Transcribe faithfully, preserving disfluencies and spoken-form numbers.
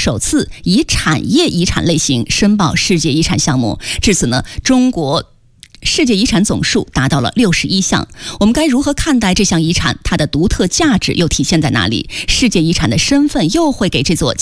首次以产业遗产类型申报世界遗产项目。至此呢，中国世界遗产总数达到了六十一项。我们该如何看待这项遗产？它的独特价值又体现在哪里？世界遗产的身份又会给这座